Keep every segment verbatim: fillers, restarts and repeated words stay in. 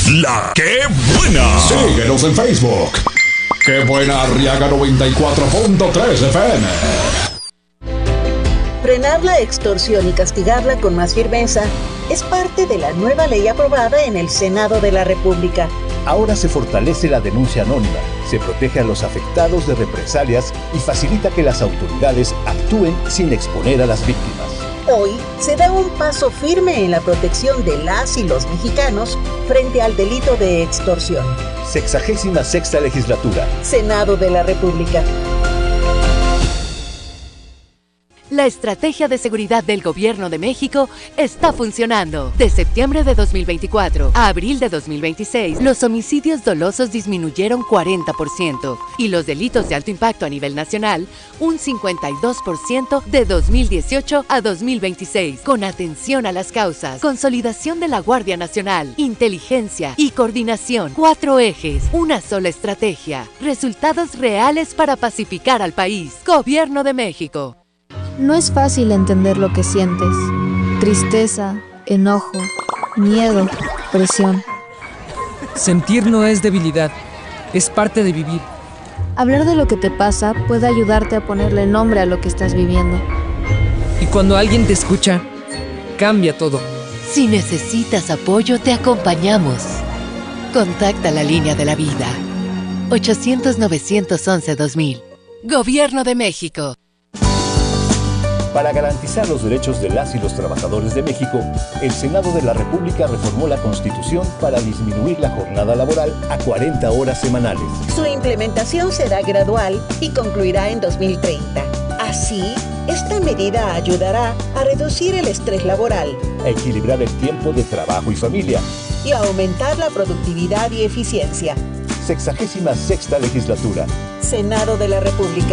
La Que Buena. Síguenos en Facebook. Que Buena Arriaga noventa y cuatro punto tres F M. Frenar la extorsión y castigarla con más firmeza es parte de la nueva ley aprobada en el Senado de la República. Ahora se fortalece la denuncia anónima, se protege a los afectados de represalias y facilita que las autoridades actúen sin exponer a las víctimas. Hoy se da un paso firme en la protección de las y los mexicanos frente al delito de extorsión. Sexagésima sexta legislatura. Senado de la República. La estrategia de seguridad del Gobierno de México está funcionando. De septiembre de dos mil veinticuatro a abril de dos mil veintiséis, los homicidios dolosos disminuyeron cuarenta por ciento y los delitos de alto impacto a nivel nacional un cincuenta y dos por ciento de dos mil dieciocho a dos mil veintiséis. Con atención a las causas, consolidación de la Guardia Nacional, inteligencia y coordinación. Cuatro ejes, una sola estrategia. Resultados reales para pacificar al país. Gobierno de México. No es fácil entender lo que sientes. Tristeza, enojo, miedo, presión. Sentir no es debilidad, es parte de vivir. Hablar de lo que te pasa puede ayudarte a ponerle nombre a lo que estás viviendo. Y cuando alguien te escucha, cambia todo. Si necesitas apoyo, te acompañamos. Contacta la línea de la vida. ochocientos, novecientos once, dos mil. Gobierno de México. Para garantizar los derechos de las y los trabajadores de México, el Senado de la República reformó la Constitución para disminuir la jornada laboral a cuarenta horas semanales. Su implementación será gradual y concluirá en dos mil treinta. Así, esta medida ayudará a reducir el estrés laboral, a equilibrar el tiempo de trabajo y familia y a aumentar la productividad y eficiencia. Sexagésima sexta legislatura. Senado de la República.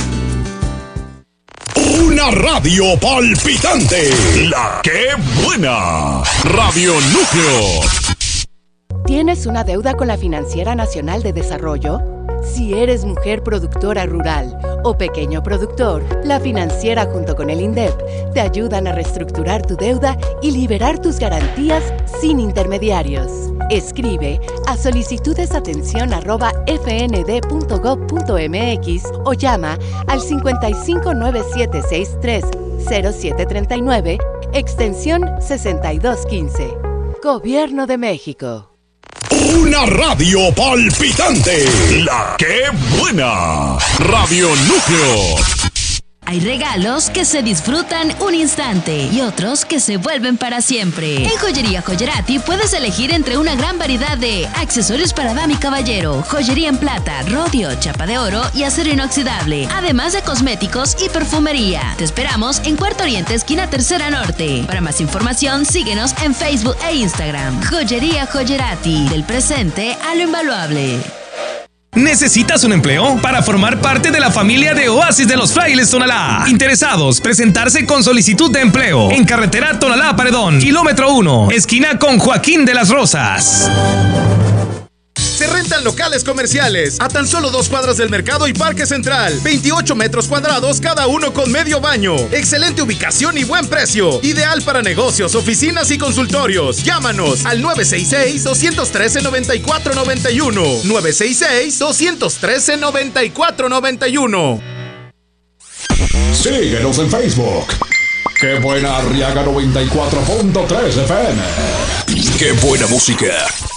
Una radio palpitante. La Que Buena. Radio Núcleo. ¿Tienes una deuda con la Financiera Nacional de Desarrollo? Si eres mujer productora rural o pequeño productor, la Financiera junto con el INDEP te ayudan a reestructurar tu deuda y liberar tus garantías sin intermediarios. Escribe a solicitudesatención arroba f n d punto gov punto m x o llama al cincuenta y cinco nueve siete seis tres cero siete tres nueve, extensión sesenta y dos quince. Gobierno de México. Una radio palpitante. La Que Buena. Radio Núcleo. Hay regalos que se disfrutan un instante y otros que se vuelven para siempre. En Joyería Joyerati puedes elegir entre una gran variedad de accesorios para dama y caballero, joyería en plata, rodio, chapa de oro y acero inoxidable, además de cosméticos y perfumería. Te esperamos en Cuarto Oriente, esquina Tercera Norte. Para más información, síguenos en Facebook e Instagram. Joyería Joyerati, del presente a lo invaluable. ¿Necesitas un empleo? Para formar parte de la familia de Oasis de los Frailes Tonalá. Interesados, presentarse con solicitud de empleo en carretera Tonalá-Paredón, kilómetro uno, esquina con Joaquín de las Rosas. Se rentan locales comerciales a tan solo dos cuadras del mercado y Parque Central. veintiocho metros cuadrados cada uno con medio baño. Excelente ubicación y buen precio. Ideal para negocios, oficinas y consultorios. Llámanos al nueve seis seis, dos uno tres, nueve cuatro nueve uno. nueve seis seis, dos uno tres, nueve cuatro nueve uno. Síguenos en Facebook. Que Buena Arriaga noventa y cuatro punto tres F M. Qué buena música.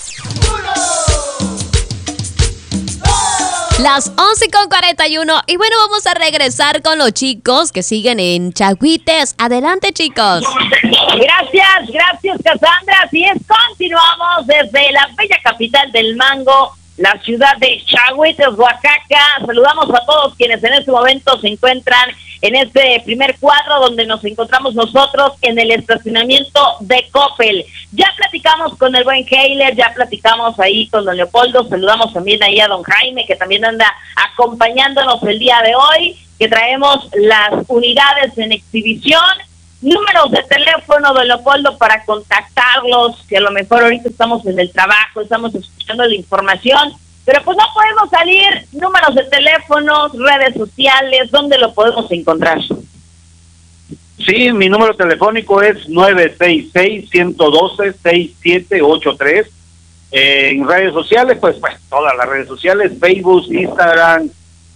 Las once con cuarenta y uno. Y bueno, vamos a regresar con los chicos que siguen en Chagüites. Adelante, chicos. Gracias, gracias, Cassandra. Así es, continuamos desde la bella capital del mango, la ciudad de Chagüites, Oaxaca. Saludamos a todos quienes en este momento se encuentran en este primer cuadro donde nos encontramos nosotros en el estacionamiento de Coppel. Ya platicamos con el buen Heiler, ya platicamos ahí con don Leopoldo, saludamos también ahí a don Jaime, que también anda acompañándonos el día de hoy, que traemos las unidades en exhibición, números de teléfono, don Leopoldo, para contactarlos, que a lo mejor ahorita estamos en el trabajo, estamos escuchando la información, pero pues no podemos salir, números de teléfonos, redes sociales, ¿dónde lo podemos encontrar? Sí, mi número telefónico es nueve seis seis, uno uno dos, seis siete ocho tres. Eh, en redes sociales, pues, pues todas las redes sociales, Facebook, Instagram,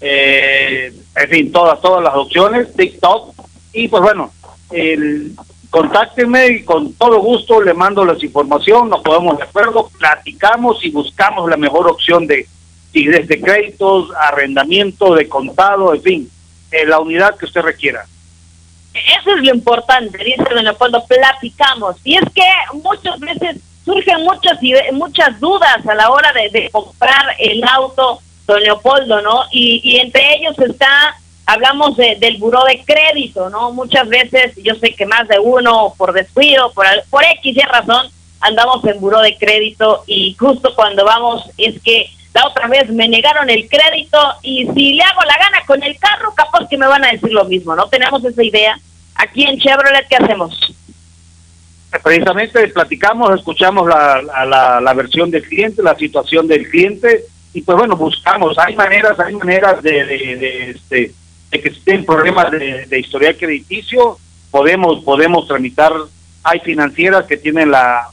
eh, en fin, todas, todas las opciones, TikTok, y pues bueno, el, contáctenme y con todo gusto le mando las información, nos ponemos de acuerdo, platicamos y buscamos la mejor opción de, si desde créditos, arrendamiento, de contado, en fin, eh, la unidad que usted requiera. Eso es lo importante, dice don Leopoldo, platicamos. Y es que muchas veces surgen muchas muchas dudas a la hora de, de comprar el auto, don Leopoldo, ¿no? Y, y entre ellos está, hablamos de, del buró de crédito, ¿no? Muchas veces, yo sé que más de uno, por descuido, por, por X y razón, andamos en buró de crédito, y justo cuando vamos es que la otra vez me negaron el crédito, y si le hago la gana con el carro, capaz que me van a decir lo mismo, ¿no? Tenemos esa idea. Aquí en Chevrolet, ¿qué hacemos? Precisamente platicamos, escuchamos la, la, la versión del cliente, la situación del cliente, y pues bueno, buscamos, hay maneras, hay maneras de, de, de, este, de que si tienen problemas de, de historial crediticio, podemos, podemos tramitar, hay financieras que tienen la,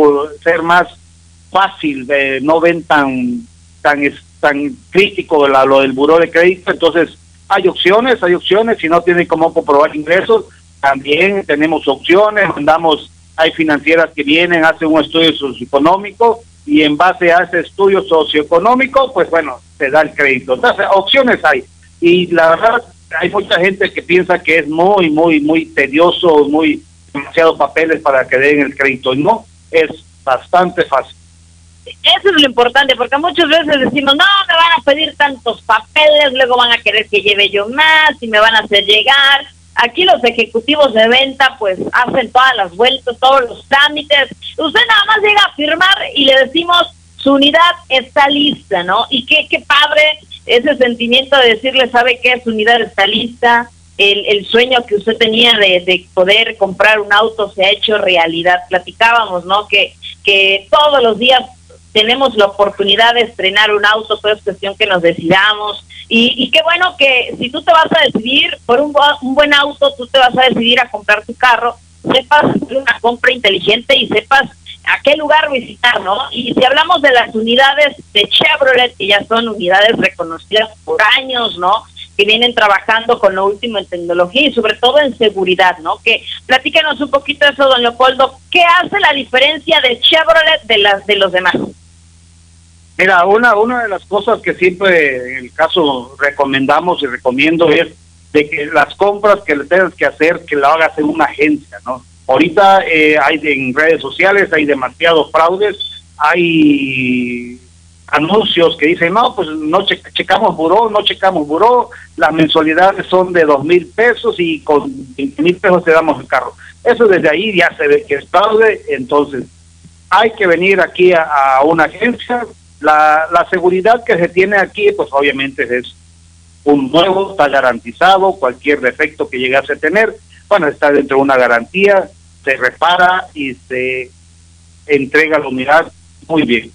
ser más fácil, de, no ven tan tan tan crítico la, lo del buró de crédito. Entonces hay opciones, hay opciones, si no tienen cómo comprobar ingresos, también tenemos opciones, mandamos, hay financieras que vienen, hacen un estudio socioeconómico, y en base a ese estudio socioeconómico, pues bueno, se da el crédito. Entonces opciones hay, y la verdad hay mucha gente que piensa que es muy, muy, muy tedioso, muy demasiados papeles para que den el crédito, y no, es bastante fácil. Eso es lo importante, porque muchas veces decimos, no, me van a pedir tantos papeles, luego van a querer que lleve yo más y me van a hacer llegar. Aquí los ejecutivos de venta pues hacen todas las vueltas, todos los trámites. Usted nada más llega a firmar y le decimos, su unidad está lista, ¿no? Y qué, qué padre ese sentimiento de decirle, ¿sabe qué? Su unidad está lista, el, el sueño que usted tenía de, de poder comprar un auto se ha hecho realidad. Platicábamos, ¿no? Que, que todos los días tenemos la oportunidad de estrenar un auto, todo es cuestión que nos decidamos, y, y qué bueno que si tú te vas a decidir por un, un buen auto, tú te vas a decidir a comprar tu carro, sepas hacer una compra inteligente y sepas a qué lugar visitar, ¿no? Y si hablamos de las unidades de Chevrolet, que ya son unidades reconocidas por años, ¿no?, que vienen trabajando con lo último en tecnología y sobre todo en seguridad, ¿no? Que platícanos un poquito de eso, don Leopoldo. ¿Qué hace la diferencia de Chevrolet de las de los demás? Mira, una una de las cosas que siempre en el caso recomendamos y recomiendo es de que las compras que le tengas que hacer, que lo hagas en una agencia, ¿no? Ahorita eh, hay de, en redes sociales hay demasiados fraudes, hay anuncios que dicen, no, pues no che checamos buró, no checamos buró, las mensualidades son de dos mil pesos y con veinte mil pesos te damos el carro. Eso desde ahí ya se ve que es fraude. Entonces hay que venir aquí a, a una agencia. La, la seguridad que se tiene aquí, pues obviamente es un nuevo, está garantizado, cualquier defecto que llegase a tener, bueno, está dentro de una garantía, se repara y se entrega la unidad muy bien.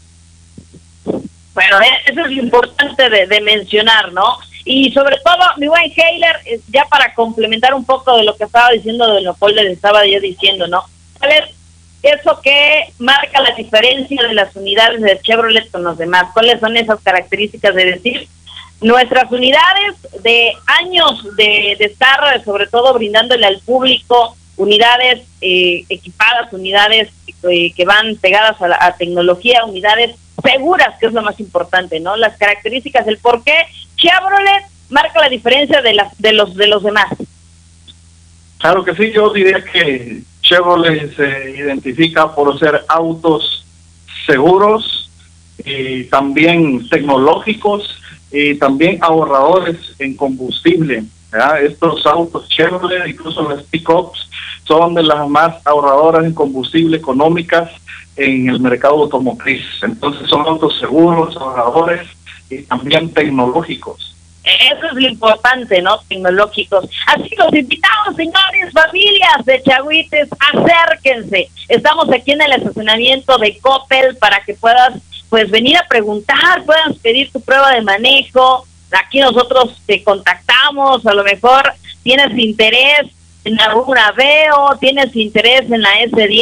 Bueno, eso es lo importante de, de mencionar, ¿no? Y sobre todo, mi buen Heiler, ya para complementar un poco de lo que estaba diciendo de Leopoldo, le estaba yo diciendo, ¿no? A ver, eso que marca la diferencia de las unidades de Chevrolet con los demás, ¿cuáles son esas características de decir? Nuestras unidades de años de, de estar, sobre todo, brindándole al público unidades eh, equipadas, unidades eh, que van pegadas a la a tecnología, unidades seguras, que es lo más importante, ¿no? Las características, el por qué Chevrolet marca la diferencia de las de los de los demás. Claro que sí, yo diría que Chevrolet se identifica por ser autos seguros y también tecnológicos y también ahorradores en combustible, ¿verdad? Estos autos Chevrolet, incluso las pick-ups, son de las más ahorradoras en combustible económicas en el mercado automotriz. Entonces son autos seguros, ahorradores y también tecnológicos. Eso es lo importante, ¿no? Tecnológicos. Así que los invitamos, señores, familias de Chagüites, acérquense. Estamos aquí en el estacionamiento de Coppel para que puedas, pues, venir a preguntar, puedas pedir tu prueba de manejo. Aquí nosotros te contactamos, a lo mejor tienes interés en alguna Aveo, tienes interés en la ese diez,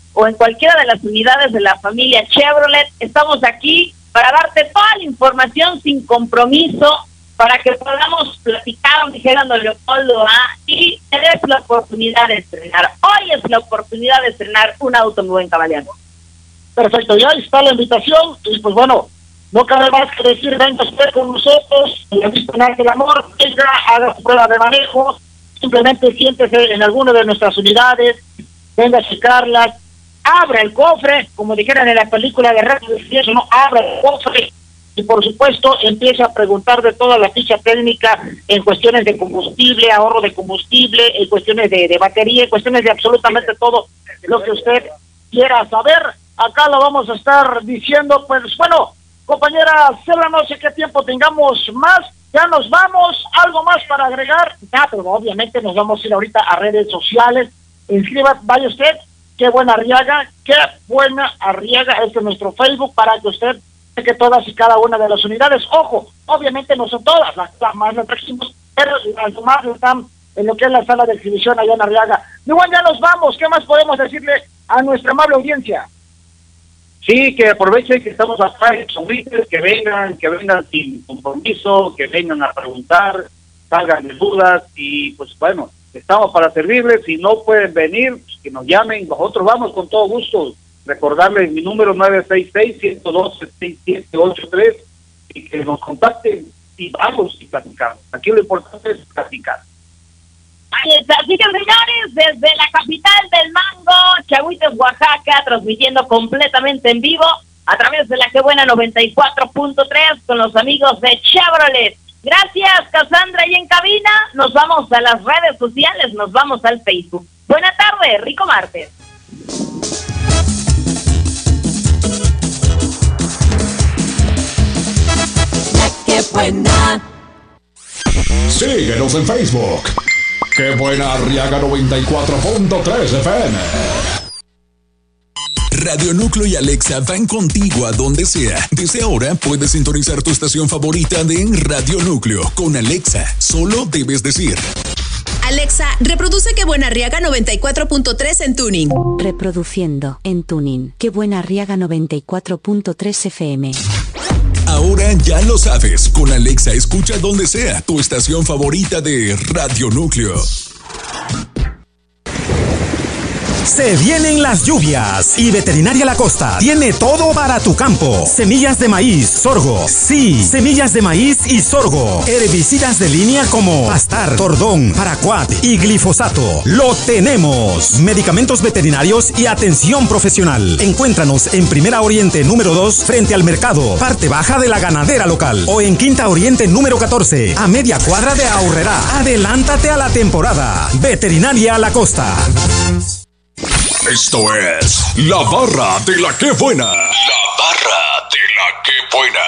o en cualquiera de las unidades de la familia Chevrolet. Estamos aquí para darte toda la información sin compromiso, para que podamos platicar, dijeron don Leopoldo, ¿ah? Y te des la oportunidad de estrenar. Hoy es la oportunidad de estrenar un auto, mi buen caballero. Perfecto, ya está la invitación, y pues bueno, no cabe más que decir, venga usted con nosotros, en la vista del amor, venga, haga su prueba de manejo, simplemente siéntese en alguna de nuestras unidades, venga a checarlas, abra el cofre, como dijeron en la película de Rápido y Furioso, no, abra el cofre, y por supuesto empieza a preguntar de toda la ficha técnica en cuestiones de combustible, ahorro de combustible, en cuestiones de, de batería, en cuestiones de absolutamente todo lo que usted quiera saber. Acá lo vamos a estar diciendo. Pues bueno, compañera Cela, no sé qué tiempo tengamos más, ya nos vamos, algo más para agregar. Ya, pero obviamente nos vamos a ir ahorita a redes sociales. Inscriba, vaya usted, qué buena Arriaga, qué buena Arriaga, este es nuestro Facebook, para que usted que todas y cada una de las unidades, ojo, obviamente no son todas, las, las más las trajimos, pero las demás están en lo que es la sala de exhibición allá en Arriaga. Igual ya nos vamos, ¿qué más podemos decirle a nuestra amable audiencia? Sí, que aprovechen que estamos acá en Chahuites, que vengan, que vengan sin compromiso, que vengan a preguntar, salgan de dudas, y pues bueno, estamos para servirles. Si no pueden venir, pues que nos llamen, nosotros vamos con todo gusto. Recordarles mi número nueve seis seis, uno dos dos, seis siete ocho tres, y que nos contacten y vamos y platicamos. Aquí lo importante es platicar. Ahí está, así que señores, desde la capital del mango, Chahuites, Oaxaca, transmitiendo completamente en vivo a través de la Que Buena noventa y cuatro punto tres con los amigos de Chevrolet. Gracias, Cassandra, y en cabina nos vamos a las redes sociales, nos vamos al Facebook. Buena tarde, rico martes. ¡Qué buena! Síguenos en Facebook. ¡Qué buena Arriaga noventa y cuatro punto tres F M! Radio Núcleo y Alexa van contigo a donde sea. Desde ahora puedes sintonizar tu estación favorita de Radio Núcleo. Con Alexa, solo debes decir: Alexa, reproduce Qué Buena Arriaga noventa y cuatro punto tres en Tuning. Reproduciendo en Tuning Qué Buena Arriaga noventa y cuatro punto tres F M. Ahora ya lo sabes, con Alexa escucha donde sea tu estación favorita de Radio Núcleo. Se vienen las lluvias y Veterinaria La Costa tiene todo para tu campo. Semillas de maíz, sorgo. Sí, semillas de maíz y sorgo. Herbicidas de línea como Pastar, Tordón, Paraquat y glifosato. Lo tenemos. Medicamentos veterinarios y atención profesional. Encuéntranos en Primera Oriente número dos frente al mercado, parte baja de la ganadera local. O en Quinta Oriente número catorce, a media cuadra de Aurrerá. Adelántate a la temporada. Veterinaria La Costa. Esto es La Barra de la Que Buena. La Barra de la Que Buena.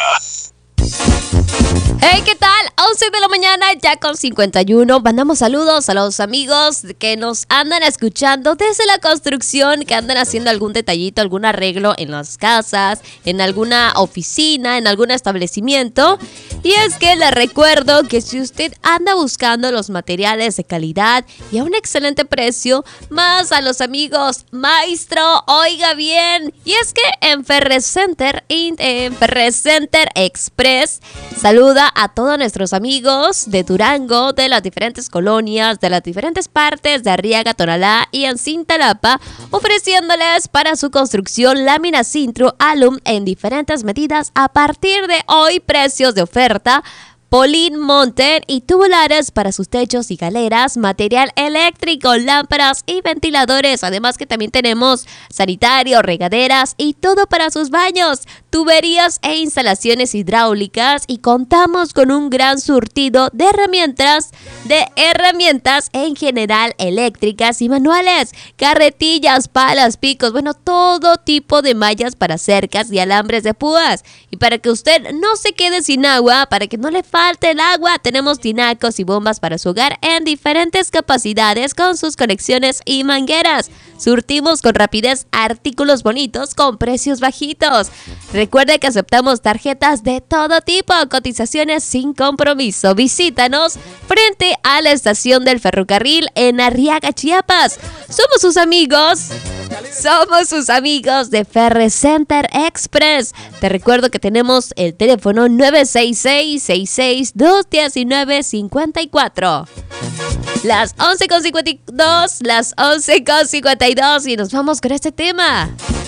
Hey, ¿qué tal? once de la mañana, ya con cincuenta y uno. Mandamos saludos a los amigos que nos andan escuchando desde la construcción, que andan haciendo algún detallito, algún arreglo en las casas, en alguna oficina, en algún establecimiento. Y es que les recuerdo que si usted anda buscando los materiales de calidad y a un excelente precio, más a los amigos Maestro, oiga bien. Y es que en Ferrecenter, en Ferrecenter Express, saluda a todos nuestros amigos de Durango, de las diferentes colonias, de las diferentes partes de Arriaga, Tonalá y en Cintalapa, ofreciéndoles para su construcción láminas Sintro Alum en diferentes medidas a partir de hoy, precios de oferta. Polín Mountain y tubulares para sus techos y galeras, material eléctrico, lámparas y ventiladores. Además que también tenemos sanitario, regaderas y todo para sus baños, tuberías e instalaciones hidráulicas, y contamos con un gran surtido de herramientas, de herramientas en general eléctricas y manuales, carretillas, palas, picos, bueno, todo tipo de mallas para cercas y alambres de púas. Y para que usted no se quede sin agua, para que no le falte el agua, tenemos tinacos y bombas para su hogar en diferentes capacidades con sus conexiones y mangueras. Surtimos con rapidez artículos bonitos con precios bajitos. Recuerde que aceptamos tarjetas de todo tipo, cotizaciones sin compromiso. Visítanos frente a la estación del ferrocarril en Arriaga, Chiapas. Somos sus amigos Somos sus amigos de Ferre Center Express. Te recuerdo que tenemos el teléfono nueve seis seis, seis seis dos, uno nueve cinco cuatro. Las once con cincuenta y dos, las once con cincuenta y dos y nos vamos con este tema.